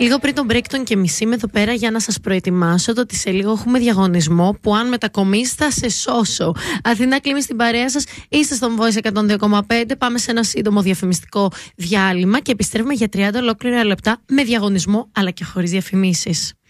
Λίγο πριν τον break των και μισή είμαι εδώ πέρα για να σας προετοιμάσω το ότι σε λίγο έχουμε διαγωνισμό που αν μετακομίσεις θα σε σώσω. Αθηνά Κλίμη στην παρέα σας, είστε στον Voice 102,5. Πάμε σε ένα σύντομο διαφημιστικό διάλειμμα και επιστρέφουμε για 30 ολόκληρα λεπτά με διαγωνισμό αλλά και χωρίς διαφημίσεις.